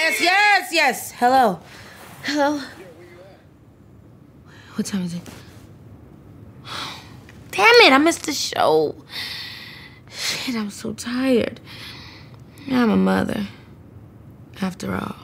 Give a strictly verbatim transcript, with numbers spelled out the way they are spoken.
Yes, yes, yes. Hello. Hello. What time is it? Damn it, I missed the show. Shit, I'm so tired. I'm a mother, after all.